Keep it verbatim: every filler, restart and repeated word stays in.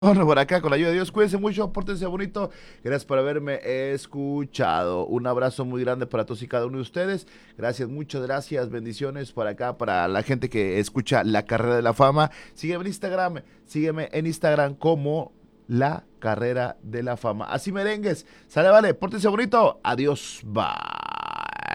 Bueno, por acá, con la ayuda de Dios, cuídense mucho, pórtense bonito. Gracias por haberme escuchado. Un abrazo muy grande para todos y cada uno de ustedes. Gracias, muchas gracias. Bendiciones por acá para la gente que escucha La Carrera de la Fama. Sígueme en Instagram, sígueme en Instagram como La Carrera de la Fama. Así merengues. Sale, vale, pórtense bonito. Adiós, bye.